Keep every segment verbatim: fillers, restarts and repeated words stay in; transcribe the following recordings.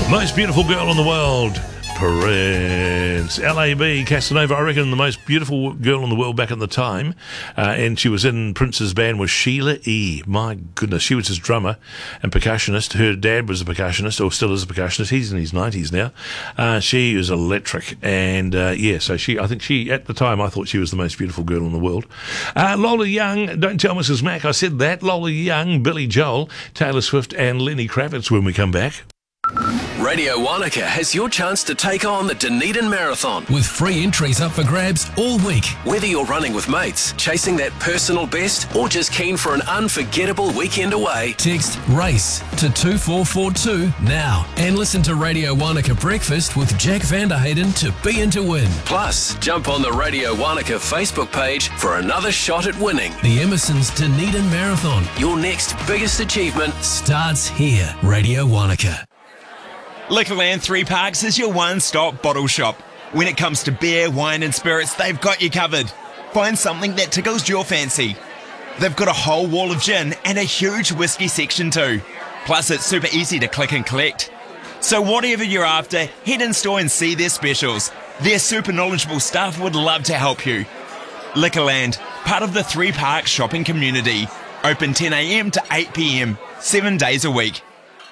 Most beautiful girl in the world, Prince. L A B, Casanova, I reckon the most beautiful girl in the world back in the time. Uh, and she was in Prince's band with Sheila E. My goodness, she was his drummer and percussionist. Her dad was a percussionist, or still is a percussionist. He's in his nineties now. Uh, she is electric. And uh, yeah, so she, I think she, at the time, I thought she was the most beautiful girl in the world. Uh, Lola Young, don't tell Missus Mac I said that. Lola Young, Billy Joel, Taylor Swift, and Lenny Kravitz when we come back. Radio Wanaka has your chance to take on the Dunedin Marathon. With free entries up for grabs all week. Whether you're running with mates, chasing that personal best, or just keen for an unforgettable weekend away, text RACE to two four four two now and listen to Radio Wanaka Breakfast with Jack Vanderhayden to be in to win. Plus, jump on the Radio Wanaka Facebook page for another shot at winning. The Emerson's Dunedin Marathon. Your next biggest achievement starts here. Radio Wanaka. Liquorland Three Parks is your one-stop bottle shop. When it comes to beer, wine and spirits, they've got you covered. Find something that tickles your fancy. They've got a whole wall of gin and a huge whiskey section too. Plus, it's super easy to click and collect. So whatever you're after, head in store and see their specials. Their super knowledgeable staff would love to help you. Liquorland, part of the Three Parks shopping community. Open ten a m to eight p m, seven days a week.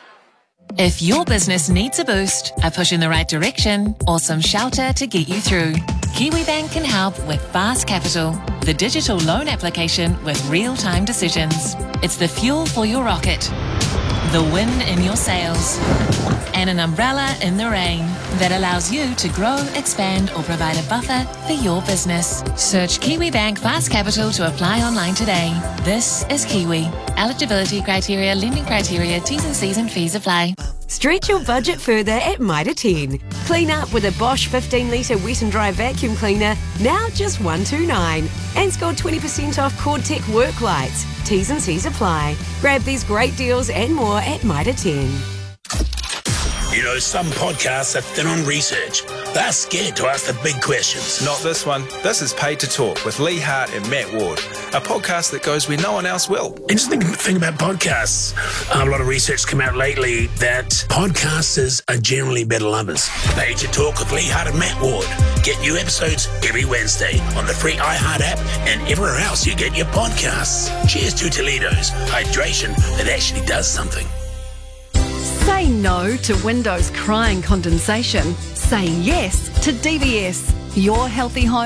If your business needs a boost, a push in the right direction, or some shelter to get you through, KiwiBank can help with Fast Capital, the digital loan application with real-time decisions. It's the fuel for your rocket, the win in your sales, and an umbrella in the rain that allows you to grow, expand, or provide a buffer for your business. Search KiwiBank Fast Capital to apply online today. This is Kiwi. Eligibility criteria, lending criteria, T's and C's and fees apply. Stretch your budget further at Mitre ten. Clean up with a Bosch fifteen litre wet and dry vacuum cleaner, now just one hundred twenty-nine dollars. And score twenty percent off Cordtech work lights. T's and C's apply. Grab these great deals and more at Mitre ten. You know, some podcasts are thin on research. They're scared to ask the big questions. Not this one. This is Paid to Talk with Lee Hart and Matt Ward, a podcast that goes where no one else will. Interesting thing about podcasts, a lot of research come out lately that podcasters are generally better lovers. Paid to Talk with Lee Hart and Matt Ward. Get new episodes every Wednesday on the free iHeart app and everywhere else you get your podcasts. Cheers to Toledo's hydration that actually does something. Say no to Windows crying condensation. Say yes to D V S, your healthy home.